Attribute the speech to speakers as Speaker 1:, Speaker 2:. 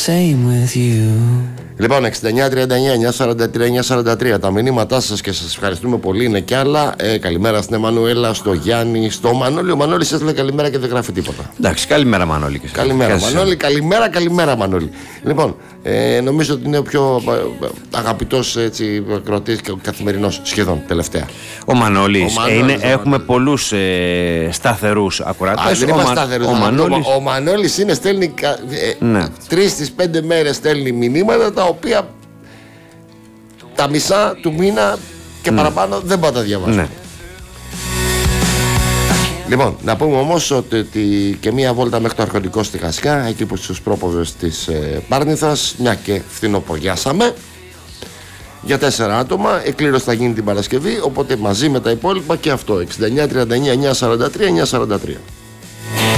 Speaker 1: same with you.
Speaker 2: Λοιπόν, 69-39-943-943 τα μηνύματά σας και σας ευχαριστούμε πολύ. Είναι κι άλλα. Καλημέρα στην Εμμανουέλα, στο Γιάννη, στο Μανώλη. Ο Μανώλης έστειλε καλημέρα και δεν γράφει τίποτα.
Speaker 3: Εντάξει, καλημέρα Μανώλη.
Speaker 2: Καλημέρα Μανώλη, καλημέρα Μανώλη. Λοιπόν, νομίζω ότι είναι ο πιο αγαπητός ακροατής και καθημερινός σχεδόν τελευταία.
Speaker 3: Ο Μανώλης. Έχουμε πολλούς σταθερούς ακροατές.
Speaker 2: Δεν είμαστε σταθερούς. Ο Μανώλης είναι, στέλνει 3 στις 5 μέρες στέλνει μηνύματα τα οποία τα μισά του μήνα και παραπάνω δεν πάω τα διαβάσω. Ναι. Λοιπόν, να πούμε όμως ότι και μία βόλτα μέχρι το αρχοντικό στη Χασιά, εκεί που στους πρόποδες της Πάρνηθας, μια και φθινοποριάσαμε για 4 άτομα. Εκκλήρωση θα γίνει την Παρασκευή, οπότε μαζί με τα υπόλοιπα και αυτό 69-39-943-943.